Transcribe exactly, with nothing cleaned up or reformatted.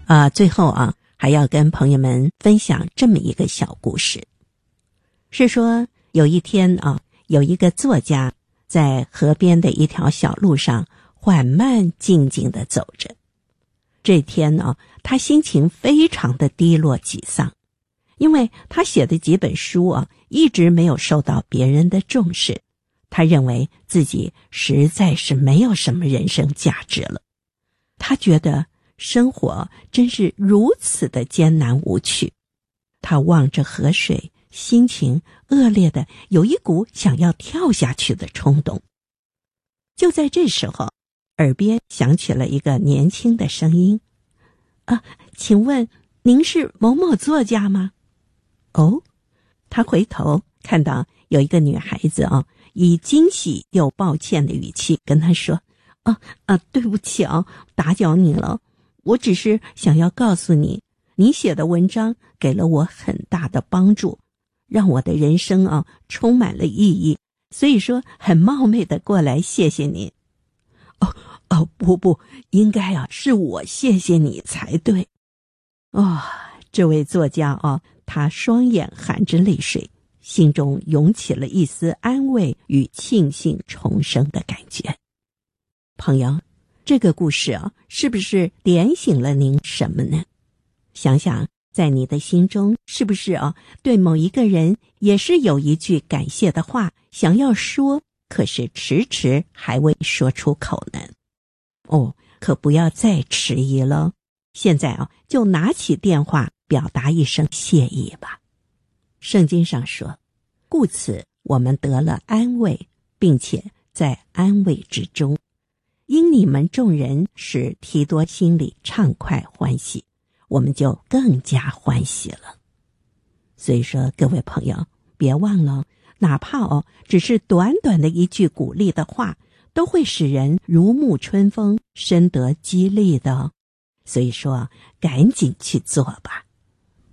啊，最后啊，还要跟朋友们分享这么一个小故事。是说有一天啊，有一个作家在河边的一条小路上缓慢静静地走着。这天呢，他心情非常的低落沮丧，因为他写的几本书啊，一直没有受到别人的重视。他认为自己实在是没有什么人生价值了。他觉得生活真是如此的艰难无趣。他望着河水，心情恶劣的有一股想要跳下去的冲动。就在这时候，耳边响起了一个年轻的声音：啊，请问您是某某作家吗？哦，他回头看到有一个女孩子啊，以惊喜又抱歉的语气跟他说：啊啊，对不起啊，打搅你了。我只是想要告诉你，你写的文章给了我很大的帮助，让我的人生啊充满了意义，所以说很冒昧的过来谢谢你。哦哦，不不，应该啊是我谢谢你才对。哦，这位作家啊，他双眼含着泪水，心中涌起了一丝安慰与庆幸重生的感觉。朋友，这个故事啊，是不是点醒了您什么呢？想想在你的心中，是不是啊，对某一个人也是有一句感谢的话想要说，可是迟迟还未说出口呢？哦，可不要再迟疑了，现在啊，就拿起电话表达一声谢意吧。圣经上说，故此我们得了安慰，并且在安慰之中，因你们众人使提多心里畅快欢喜，我们就更加欢喜了。所以说，各位朋友，别忘了，哪怕哦，只是短短的一句鼓励的话，都会使人如沐春风，深得激励的哦。所以说，赶紧去做吧。